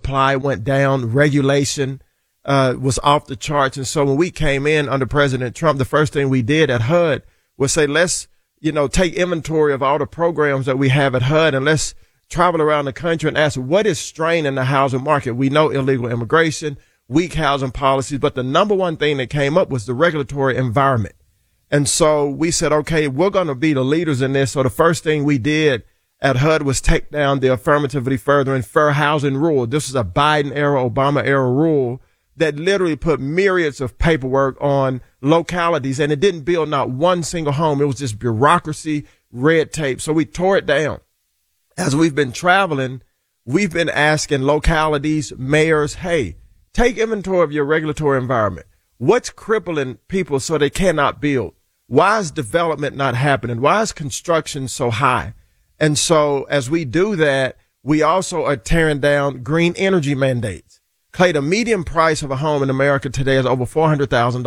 supply went down, regulation was off the charts. And so when we came in under President Trump, the first thing we did at HUD was say, let's, take inventory of all the programs that we have at HUD, and let's travel around the country and ask what is straining the housing market. We know illegal immigration, weak housing policies, but the number one thing that came up was the regulatory environment. And so we said, okay, we're going to be the leaders in this. So the first thing we did at HUD was take down the affirmatively furthering fair housing rule. This is a Biden era, Obama era rule that literally put myriads of paperwork on localities, and it didn't build not one single home. It was just bureaucracy, red tape. So we tore it down. As we've been traveling, we've been asking localities, mayors, hey, take inventory of your regulatory environment. What's crippling people so they cannot build? Why is development not happening? Why is construction so high? And so as we do that, we also are tearing down green energy mandates. Clay, the median price of a home in America today is over $400,000.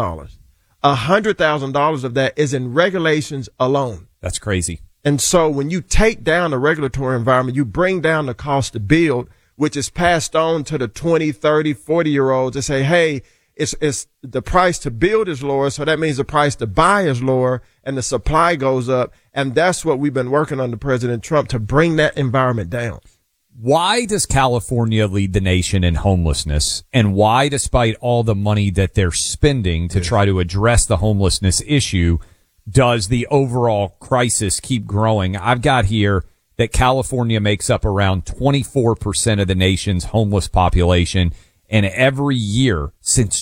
$100,000 of that is in regulations alone. That's crazy. And so when you take down the regulatory environment, you bring down the cost to build, which is passed on to the 20, 30, 40-year-olds and say, hey, it's the price to build is lower, so that means the price to buy is lower and the supply goes up. And that's what we've been working under President Trump, to bring that environment down. Why does California lead the nation in homelessness? And why, despite all the money that they're spending to try to address the homelessness issue, does the overall crisis keep growing? I've got here that California makes up around 24% of the nation's homeless population. And every year since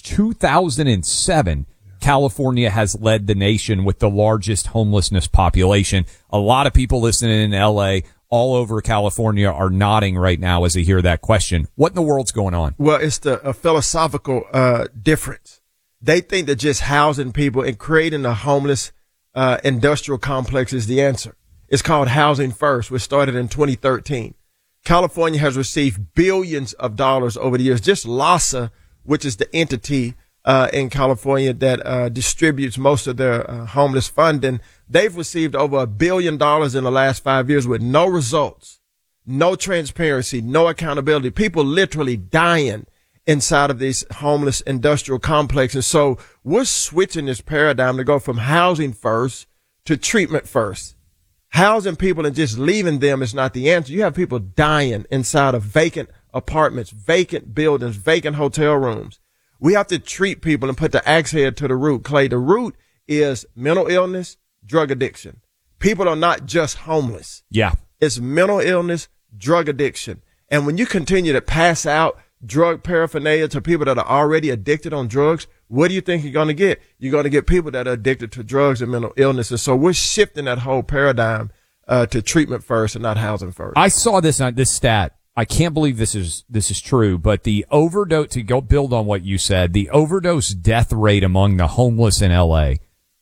2007, California has led the nation with the largest homelessness population. A lot of people listening in L.A., all over California, are nodding right now as they hear that question. What in the world's going on? Well, it's a philosophical difference. They think that just housing people and creating a homeless industrial complex is the answer. It's called Housing First, which started in 2013. California has received billions of dollars over the years. Just LAHSA, which is the entity in California that distributes most of their homeless funding, they've received over $1 billion in the last 5 years with no results, no transparency, no accountability. People literally dying inside of these homeless industrial complexes. So we're switching this paradigm to go from housing first to treatment first. Housing people and just leaving them is not the answer. You have people dying inside of vacant apartments, vacant buildings, vacant hotel rooms. We have to treat people and put the axe head to the root. Clay, the root is mental illness, drug addiction. People are not just homeless. Yeah. It's mental illness, drug addiction. And when you continue to pass out drug paraphernalia to people that are already addicted on drugs, what do you think you're going to get? You're going to get people that are addicted to drugs and mental illness. And so we're shifting that whole paradigm to treatment first and not housing first. I saw this stat. I can't believe this is true, but the overdose, to go build on what you said, the overdose death rate among the homeless in L.A.,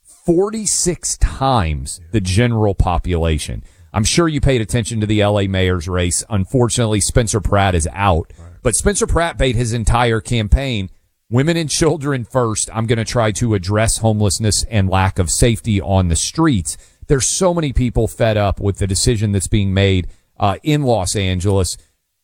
46 times the general population. I'm sure you paid attention to the L.A. mayor's race. Unfortunately, Spencer Pratt is out. But Spencer Pratt made his entire campaign, women and children first. I'm going to try to address homelessness and lack of safety on the streets. There's so many people fed up with the decision that's being made in Los Angeles.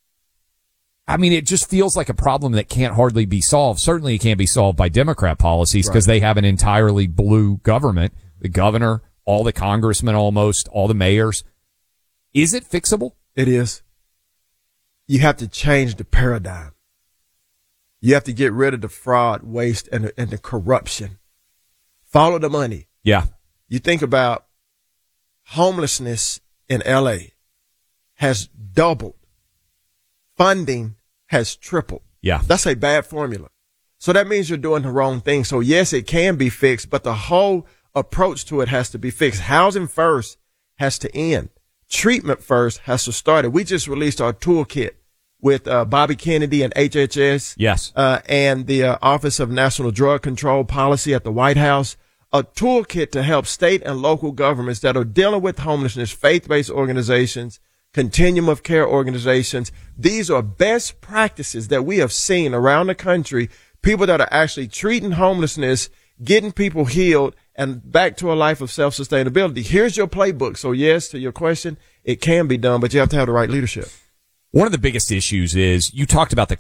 I mean, it just feels like a problem that can't hardly be solved. Certainly it can't be solved by Democrat policies because they have an entirely blue government, the governor, all the congressmen almost, all the mayors. Is it fixable? It is. You have to change the paradigm. You have to get rid of the fraud, waste, and the corruption. Follow the money. Yeah. You think about homelessness in L.A. has doubled. Funding has tripled. Yeah. That's a bad formula. So that means you're doing the wrong thing. So yes, it can be fixed, but the whole approach to it has to be fixed. Housing first has to end. Treatment first has to start. We just released our toolkit with Bobby Kennedy and HHS. Yes. And the Office of National Drug Control Policy at the White House. A toolkit to help state and local governments that are dealing with homelessness, faith-based organizations, continuum of care organizations. These are best practices that we have seen around the country, people that are actually treating homelessness, getting people healed and back to a life of self-sustainability. Here's your playbook. So yes, to your question, it can be done, but you have to have the right leadership. One of the biggest issues is you talked about the